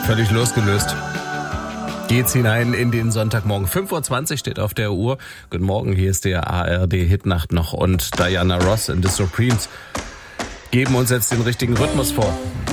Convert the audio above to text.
Völlig losgelöst. Geht's hinein in den Sonntagmorgen. 5:20 Uhr steht auf der Uhr. Guten Morgen, hier ist der ARD-Hitnacht noch und Diana Ross and the Supremes geben uns jetzt den richtigen Rhythmus vor.